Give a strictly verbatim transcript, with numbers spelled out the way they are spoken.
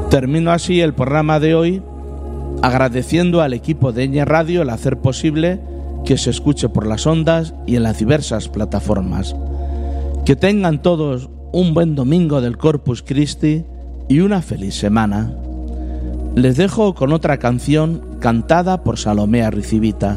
Termino así el programa de hoy agradeciendo al equipo de Ñ Radio el hacer posible que se escuche por las ondas y en las diversas plataformas. Que tengan todos un buen domingo del Corpus Christi y una feliz semana. Les dejo con otra canción cantada por Salomé Arricibita.